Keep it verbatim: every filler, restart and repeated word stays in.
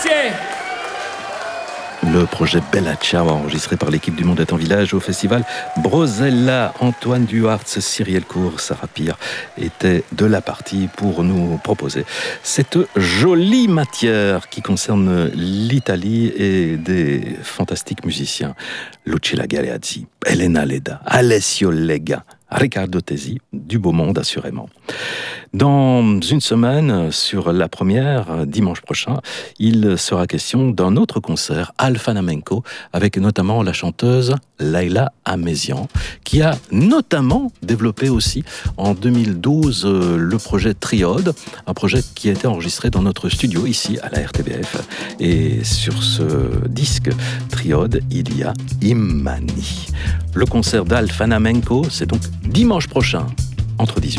Grazie. Le projet Bella Ciao, enregistré par l'équipe du Monde est en village au festival Brosella. Antoine Duhartz, Cyrielle Cour, Sarah Pire étaient de la partie pour nous proposer cette jolie matière qui concerne l'Italie et des fantastiques musiciens. Lucilla Galeazzi, Elena Leda, Alessio Lega, Riccardo Tesi, du beau monde assurément. Dans une semaine, sur la première, dimanche prochain, il sera question d'un autre concert, Al Flamenco, avec notamment la chanteuse Laila Amézian, qui a notamment développé aussi en deux mille douze le projet Triode, un projet qui a été enregistré dans notre studio ici à la R T B F. Et sur ce disque Triode, il y a Imani. Le concert d'Al Flamenco, c'est donc dimanche prochain, entre dix-huit